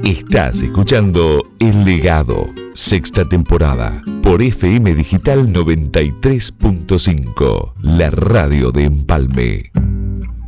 Estás escuchando El Legado, sexta temporada, por FM Digital 93.5, la radio de Empalme.